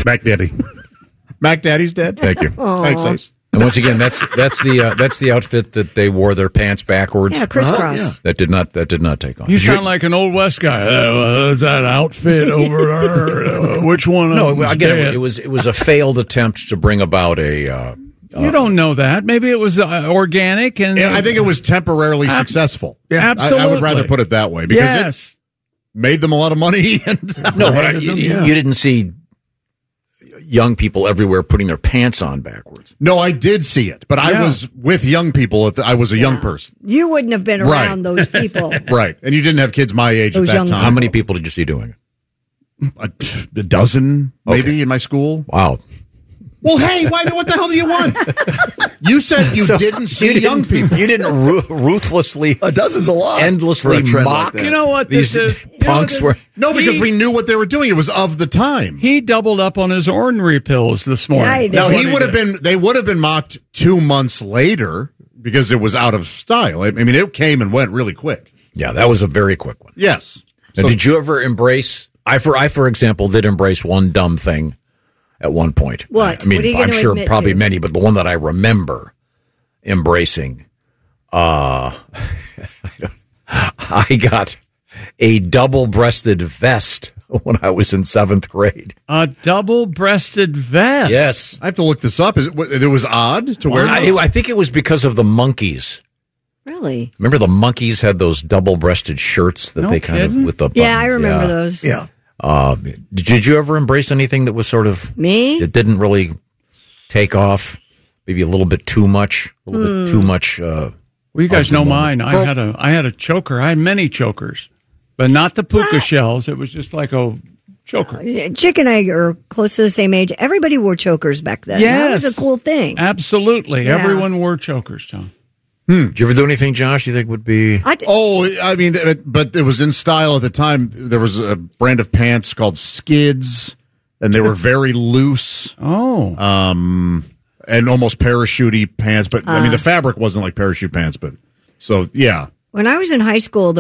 Mac Daddy. Mac Daddy's dead. Thank you. Thanks, Ace. And once again, that's the outfit that they wore their pants backwards. Yeah, crisscross. That did not take on. You sound like an old West guy. Is that outfit over there? Which one? No, again, it was a failed attempt to bring about a. You don't know that. Maybe it was organic, and I think it was temporarily successful. Absolutely, I would rather put it that way because it made them a lot of money. And no, but you didn't see young people everywhere putting their pants on backwards. No, I did see it, but I was with young people. I was a young person. You wouldn't have been around those people. Right. And you didn't have kids my age at that time. How many people did you see doing it? A dozen, maybe, in my school. Wow. Well, hey, what the hell do you want? You said you didn't see young people. You didn't ruthlessly, a dozen's a lot, endlessly mock. You know what this is? Punks were because we knew what they were doing. It was of the time. He doubled up on his ornery pills this morning. Yeah, he would have been. They would have been mocked 2 months later because it was out of style. I mean, it came and went really quick. Yeah, that was a very quick one. Yes. Now, did you ever embrace? I, for example, did embrace one dumb thing at one point. What? I mean, what are you I'm sure probably to? many, but the one that I remember embracing, I got a double-breasted vest when I was in 7th grade. A double-breasted vest? Yes. I have to look this up. It was odd to wear. I think it was because of the Monkees. Really? Remember the Monkees had those double-breasted shirts that they kind of with the buttons. Yeah, I remember those. Yeah. Did you ever embrace anything that was sort of me? It didn't really take off. Maybe a little bit too much. A little bit too much. Well, you guys know mine. I had a choker. I had many chokers, but not the puka shells. It was just like a choker. Chick and I are close to the same age. Everybody wore chokers back then. Yes. That was a cool thing. Absolutely. Yeah. Everyone wore chokers, Tom. Did you ever do anything, Josh, you think would be... but it was in style at the time. There was a brand of pants called Skids, and they were very loose. Oh. And almost parachute-y pants. But, I mean, the fabric wasn't like parachute pants, but... So, yeah. When I was in high school,